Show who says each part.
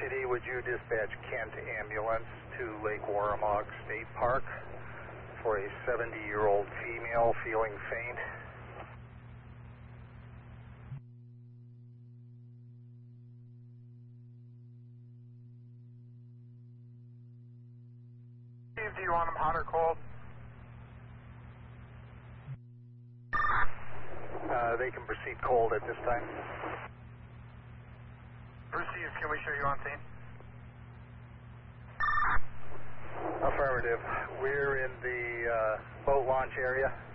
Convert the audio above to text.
Speaker 1: RTD, would you dispatch Kent ambulance to Lake Warramog State Park for a 70-year-old female feeling faint?
Speaker 2: Steve, do you want them hot or cold?
Speaker 1: They can proceed cold at this time.
Speaker 2: Received. Can we show you on scene?
Speaker 1: Affirmative. We're in the boat launch area.